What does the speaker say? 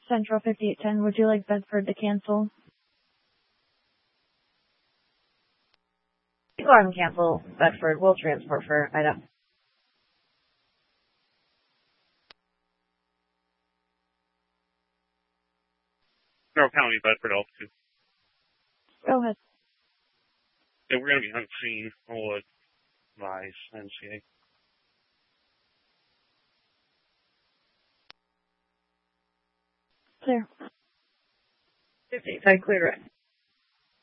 Central 5810, would you like Bedford to cancel? Go ahead and cancel Bedford. We'll transport for item. Monroe County, Bedford, altitude. Go ahead. Yeah, we're going to be unseen. We'll advise NCA. Clear. 58, clear direct.